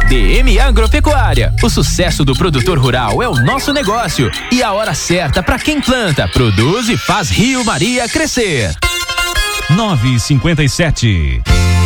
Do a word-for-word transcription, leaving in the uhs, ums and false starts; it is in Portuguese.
D M Agropecuária. O sucesso do produtor rural é o nosso negócio e a hora certa para quem planta, produz e faz Rio Maria crescer. nove e cinquenta e sete.